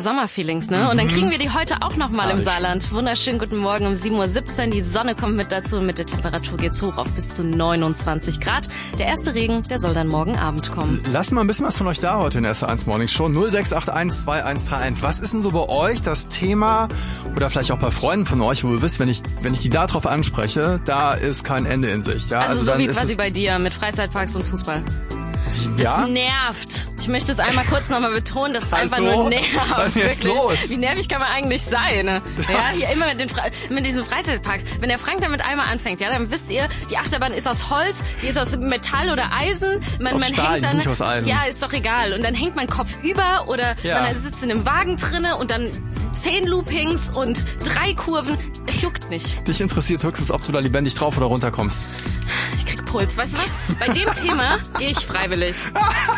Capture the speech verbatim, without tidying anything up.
Sommerfeelings, ne? Und dann kriegen wir die heute auch nochmal im Saarland. Wunderschönen guten Morgen um sieben Uhr siebzehn. Die Sonne kommt mit dazu. Mit der Temperatur geht's hoch auf bis zu neunundzwanzig Grad. Der erste Regen, der soll dann morgen Abend kommen. Lass mal ein bisschen was von euch da heute in der S eins Morning Show. null sechs acht eins zwei eins drei eins. Was ist denn so bei euch das Thema oder vielleicht auch bei Freunden von euch, wo ihr wisst, wenn ich wenn ich die da drauf anspreche, da ist kein Ende in Sicht. Ja? Also, also so dann wie ist quasi bei dir mit Freizeitparks und Fußball. Ja? Das nervt. Ich möchte es einmal kurz nochmal betonen, dass es einfach Hallo? nur nervt. Was ist jetzt wirklich. los? Wie nervig kann man eigentlich sein? Ne? Ja, hier immer mit, den Fre- mit diesen Freizeitparks. Wenn der Frank damit einmal anfängt, ja, dann wisst ihr, die Achterbahn ist aus Holz, die ist aus Metall oder Eisen. Man, Aus man Stahl, hängt die dann, sind nicht aus Eisen. ja, ist doch egal. Und dann hängt man Kopf über oder Ja. man sitzt in einem Wagen drinne und dann zehn Loopings und drei Kurven. Es juckt nicht. Dich interessiert höchstens, ob du da lebendig drauf oder runterkommst. Ich krieg Puls. Weißt du was? Bei dem Thema gehe ich freiwillig.